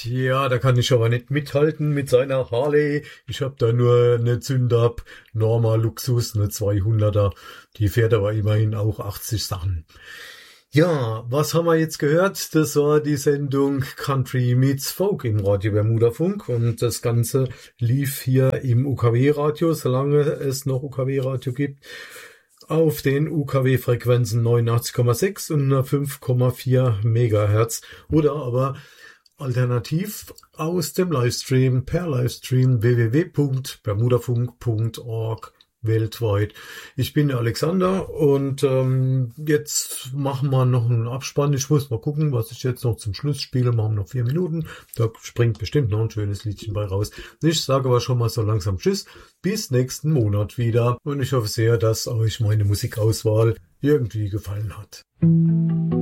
Ja, da kann ich aber nicht mithalten mit seiner Harley. Ich hab da nur eine Zündab, Norma Luxus, eine 200er. Die fährt aber immerhin auch 80 Sachen. Ja, was haben wir jetzt gehört? Das war die Sendung Country Meets Folk im Radio Bermuda Funk und das Ganze lief hier im UKW-Radio, solange es noch UKW-Radio gibt, auf den UKW-Frequenzen 89,6 und 5,4 Megahertz oder aber alternativ aus dem Livestream per Livestream www.bermudafunk.org weltweit. Ich bin der Alexander und jetzt machen wir noch einen Abspann. Ich muss mal gucken, was ich jetzt noch zum Schluss spiele. Machen wir noch 4 Minuten. Da springt bestimmt noch ein schönes Liedchen bei raus. Ich sage aber schon mal so langsam Tschüss. Bis nächsten Monat wieder. Und ich hoffe sehr, dass euch meine Musikauswahl irgendwie gefallen hat.